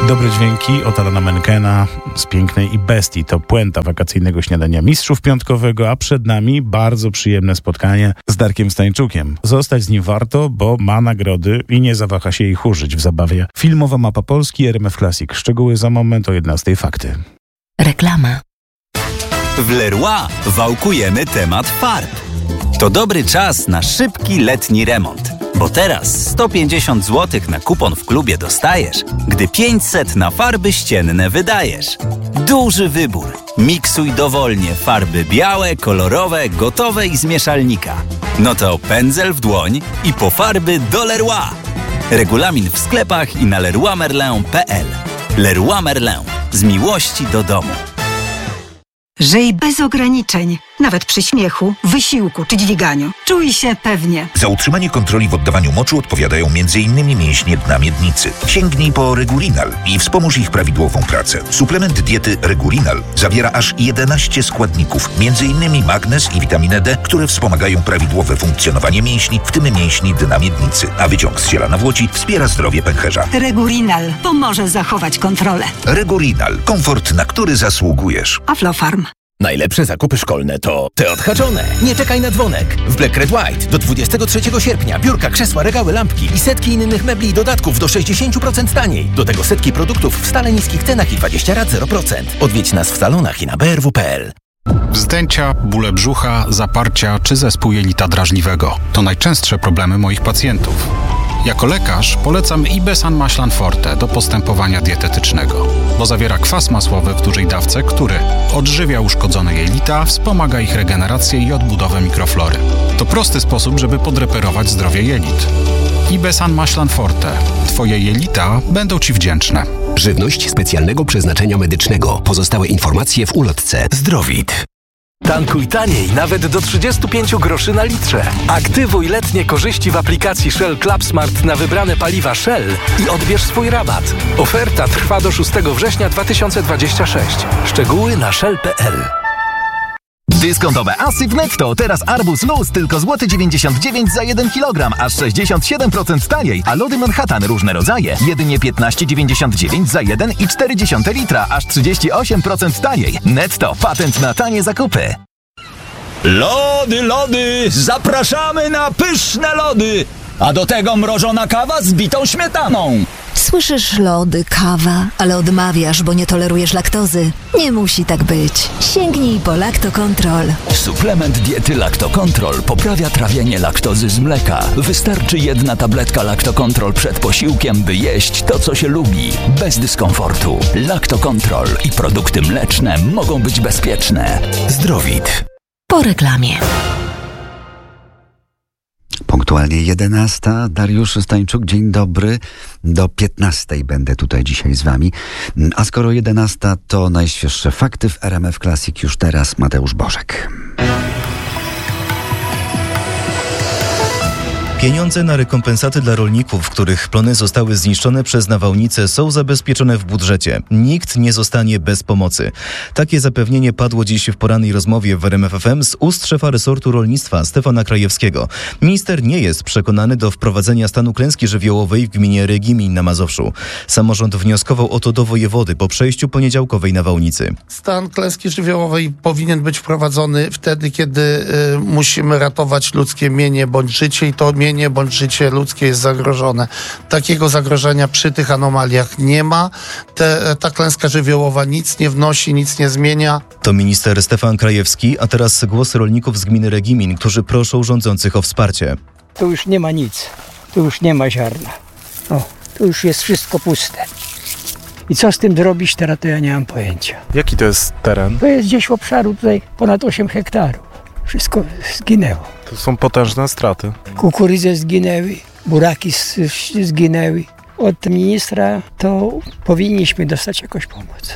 Dobre dźwięki od Alana Menkena z Pięknej i Bestii. To puenta wakacyjnego śniadania mistrzów piątkowego, a przed nami bardzo przyjemne spotkanie z Darkiem Stańczukiem. Zostać z nim warto, bo ma nagrody i nie zawaha się ich użyć w zabawie. Filmowa Mapa Polski, RMF Classic. Szczegóły za moment o 11:00. Fakty. Reklama. W Leroy wałkujemy temat farb. To dobry czas na szybki letni remont. Bo teraz 150 zł na kupon w klubie dostajesz, gdy 500 na farby ścienne wydajesz. Duży wybór. Miksuj dowolnie farby białe, kolorowe, gotowe i z mieszalnika. No to pędzel w dłoń i po farby do Leroy. Regulamin w sklepach i na leroymerlin.pl. Leroy Merlin. Z miłości do domu. Żyj bez ograniczeń, nawet przy śmiechu, wysiłku czy dźwiganiu. Czuj się pewnie. Za utrzymanie kontroli w oddawaniu moczu odpowiadają m.in. mięśnie dna miednicy. Sięgnij po Regulinal i wspomóż ich prawidłową pracę. Suplement diety Regulinal zawiera aż 11 składników, m.in. magnez i witaminę D, które wspomagają prawidłowe funkcjonowanie mięśni, w tym mięśni dna miednicy. A wyciąg z ziela nawłoci wspiera zdrowie pęcherza. Regulinal pomoże zachować kontrolę. Regulinal. Komfort, na który zasługujesz. Aflofarm. Najlepsze zakupy szkolne to te odhaczone. Nie czekaj na dzwonek. W Black Red White do 23 sierpnia biurka, krzesła, regały, lampki i setki innych mebli i dodatków do 60% taniej. Do tego setki produktów w stale niskich cenach i 20 rat 0%. Odwiedź nas w salonach i na brw.pl. Wzdęcia, bóle brzucha, zaparcia czy zespół jelita drażliwego to najczęstsze problemy moich pacjentów. Jako lekarz polecam Ibesan Maślan Forte do postępowania dietetycznego, bo zawiera kwas masłowy w dużej dawce, który odżywia uszkodzone jelita, wspomaga ich regenerację i odbudowę mikroflory. To prosty sposób, żeby podreperować zdrowie jelit. Ibesan Maślan Forte. Twoje jelita będą Ci wdzięczne. Żywność specjalnego przeznaczenia medycznego. Pozostałe informacje w ulotce. Zdrowit. Tankuj taniej, nawet do 35 groszy na litrze. Aktywuj letnie korzyści w aplikacji Shell Club Smart na wybrane paliwa Shell i odbierz swój rabat. Oferta trwa do 6 września 2026. Szczegóły na shell.pl. Dyskontowe asy w Netto. Teraz arbuz luz tylko złoty 99 za 1 kg, aż 67% taniej. A lody Manhattan różne rodzaje jedynie 15,99 za 1,4 litra, aż 38% taniej. Netto. Patent na tanie zakupy. Lody, zapraszamy na pyszne lody! A do tego mrożona kawa z bitą śmietaną. Słyszysz lody, kawa, ale odmawiasz, bo nie tolerujesz laktozy. Nie musi tak być. Sięgnij po Lactocontrol. Suplement diety Lactocontrol poprawia trawienie laktozy z mleka. Wystarczy 1 tabletka Lactocontrol przed posiłkiem, by jeść to, co się lubi. Bez dyskomfortu. Lactocontrol i produkty mleczne mogą być bezpieczne. Zdrowit. Po reklamie. Punktualnie 11:00. Dariusz Stańczuk, dzień dobry. Do 15:00 będę tutaj dzisiaj z wami. A skoro 11:00, to najświeższe fakty w RMF Classic. Już teraz Mateusz Bożek. Pieniądze na rekompensaty dla rolników, których plony zostały zniszczone przez nawałnicę, są zabezpieczone w budżecie. Nikt nie zostanie bez pomocy. Takie zapewnienie padło dziś w porannej rozmowie w RMF FM z ust szefa resortu rolnictwa Stefana Krajewskiego. Minister nie jest przekonany do wprowadzenia stanu klęski żywiołowej w gminie Regimin na Mazowszu. Samorząd wnioskował o to do wojewody po przejściu poniedziałkowej nawałnicy. Stan klęski żywiołowej powinien być wprowadzony wtedy, kiedy musimy ratować ludzkie mienie bądź życie i to mienie bądź życie ludzkie jest zagrożone. Takiego zagrożenia przy tych anomaliach nie ma. Ta klęska żywiołowa nic nie wnosi, nic nie zmienia. To minister Stefan Krajewski, a teraz głos rolników z gminy Regimin, którzy proszą rządzących o wsparcie. Tu już nie ma nic. Tu już nie ma ziarna. Tu już jest wszystko puste. I co z tym zrobić teraz, to ja nie mam pojęcia. Jaki to jest teren? To jest gdzieś w obszaru tutaj ponad 8 hektarów. Wszystko zginęło. To są potężne straty. Kukurydze zginęły, buraki zginęły. Od ministra to powinniśmy dostać jakąś pomoc.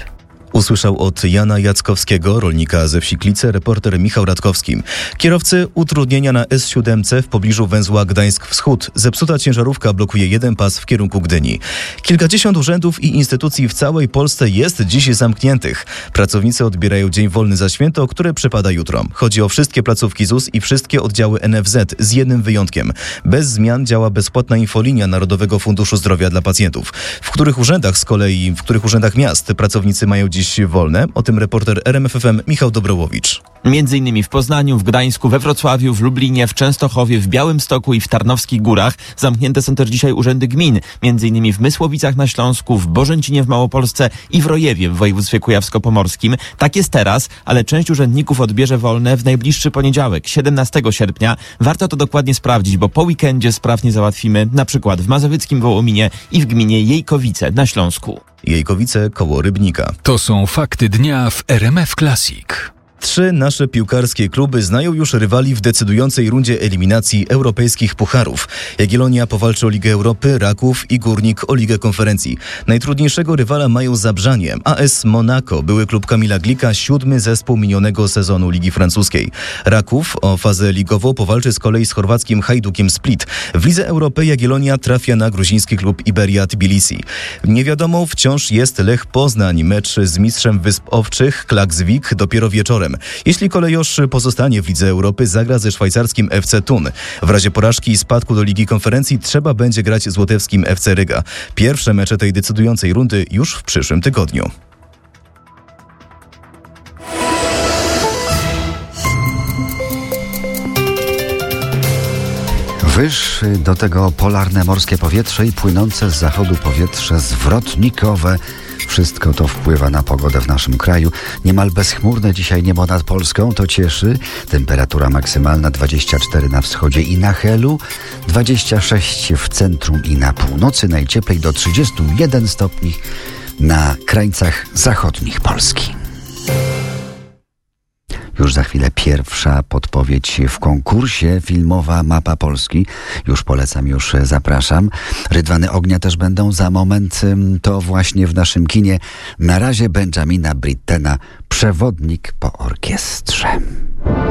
Usłyszał od Jana Jackowskiego, rolnika ze wsi Klice, reporter Michał Radkowski. Kierowcy utrudnienia na S7 w pobliżu węzła Gdańsk Wschód. Zepsuta ciężarówka blokuje jeden pas w kierunku Gdyni. Kilkadziesiąt urzędów i instytucji w całej Polsce jest dziś zamkniętych. Pracownicy odbierają dzień wolny za święto, które przypada jutro. Chodzi o wszystkie placówki ZUS i wszystkie oddziały NFZ, z jednym wyjątkiem. Bez zmian działa bezpłatna infolinia Narodowego Funduszu Zdrowia dla pacjentów. W których urzędach miast pracownicy mają dziś wolne? O tym reporter RMF FM Michał Dobrołowicz. Między innymi w Poznaniu, w Gdańsku, we Wrocławiu, w Lublinie, w Częstochowie, w Białymstoku i w Tarnowskich Górach. Zamknięte są też dzisiaj urzędy gmin, między innymi w Mysłowicach na Śląsku, w Bożęcinie w Małopolsce i w Rojewie w województwie kujawsko-pomorskim. Tak jest teraz, ale część urzędników odbierze wolne w najbliższy poniedziałek, 17 sierpnia. Warto to dokładnie sprawdzić, bo po weekendzie spraw nie załatwimy, na przykład w mazowieckim Wołominie i w gminie Jejkowice na Śląsku. Jejkowice koło Rybnika. To są fakty dnia w RMF Classic. 3 nasze piłkarskie kluby znają już rywali w decydującej rundzie eliminacji europejskich pucharów. Jagiellonia powalczy o Ligę Europy, Raków i Górnik o Ligę Konferencji. Najtrudniejszego rywala mają Zabrzanie. AS Monaco, były klub Kamila Glika, 7. zespół minionego sezonu Ligi Francuskiej. Raków o fazę ligową powalczy z kolei z chorwackim Hajdukiem Split. W Lidze Europy Jagiellonia trafia na gruziński klub Iberia Tbilisi. Niewiadomą wciąż jest Lech Poznań. Mecz z mistrzem Wysp Owczych Klaksvik dopiero wieczorem. Jeśli Kolejosz pozostanie w Lidze Europy, zagra ze szwajcarskim FC Thun. W razie porażki i spadku do Ligi Konferencji trzeba będzie grać z łotewskim FC Ryga. Pierwsze mecze tej decydującej rundy już w przyszłym tygodniu. Wyż do tego polarne morskie powietrze i płynące z zachodu powietrze zwrotnikowe. Wszystko to wpływa na pogodę w naszym kraju. Niemal bezchmurne dzisiaj niebo nad Polską, to cieszy. Temperatura maksymalna 24 na wschodzie i na Helu, 26 w centrum i na północy, najcieplej do 31 stopni na krańcach zachodnich Polski. Już za chwilę pierwsza podpowiedź w konkursie Filmowa Mapa Polski. Już polecam, już zapraszam. Rydwany ognia też będą za moment. To właśnie w naszym kinie. Na razie Benjamina Brittena, Przewodnik po orkiestrze.